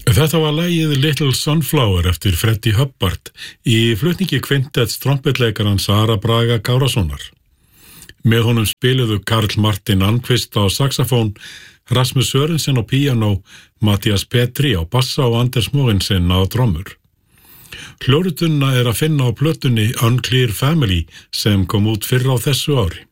Þetta var lagið Little Sunflower eftir Freddie Hubbard í flutningi kvintetts trompetleikarans Ara Braga Kárasonar. Með honum spiluðu Karl Martin Almqvist á saxofón, Rasmus Sørensen á píanó, Mattias Petri á bassa og Anders Mogensen á trommur. Hljóritunna að finna á plötunni Unclear Family sem kom út fyrr á þessu ári.